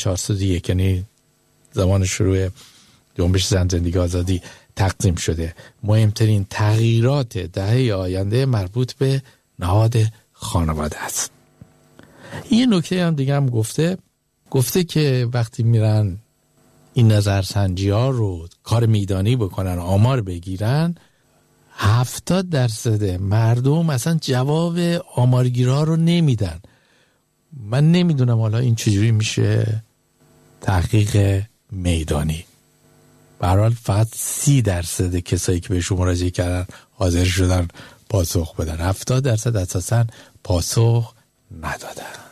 1401 یعنی زمان شروع جنبش زن زندگی آزادی تقسیم شده. مهمترین تغییرات دهه آینده مربوط به نهاد خانواده است. یه نکته هم دیگه هم گفته که وقتی میرن این نظرسنجی ها رو کار میدانی بکنن، آمار بگیرن، 70% مردم اصلا جواب آمارگیرها رو نمیدن. من نمیدونم حالا این چجوری میشه تحقیق میدانی. به هر حال فقط 30% کسایی که بهشون مراجعه کردن حاضر شدن پاسخ بدن، 70% اساسا پاسخ ندادن.